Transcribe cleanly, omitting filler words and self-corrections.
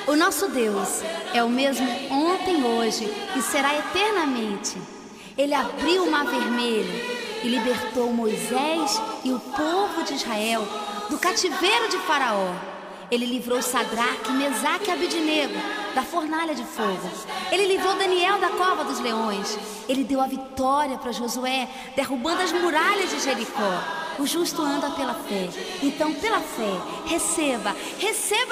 O nosso Deus é o mesmo ontem, hoje e será eternamente. Ele abriu o Mar Vermelho e libertou Moisés e o povo de Israel do cativeiro de Faraó. Ele livrou Sadraque, Mesaque e Abednego da fornalha de fogo. Ele livrou Daniel da cova dos leões. Ele deu a vitória para Josué, derrubando as muralhas de Jericó. O justo anda pela fé. Então, pela fé, receba